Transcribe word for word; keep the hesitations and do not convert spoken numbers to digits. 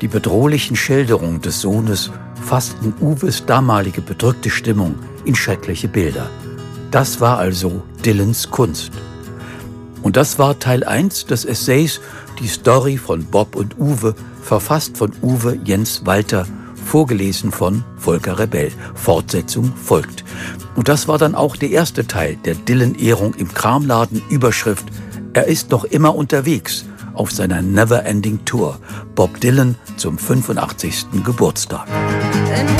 Die bedrohlichen Schilderungen des Sohnes fassten Uwes damalige bedrückte Stimmung in schreckliche Bilder. Das war also Dylans Kunst. Und das war Teil eins des Essays Die Story von Bob und Uwe, verfasst von Uwe Jens Walter, vorgelesen von Volker Rebell. Fortsetzung folgt. Und das war dann auch der erste Teil der Dylan-Ehrung im Kramladen. Überschrift: Er ist noch immer unterwegs auf seiner Never-Ending Tour. Bob Dylan zum fünfundachtzigsten Geburtstag.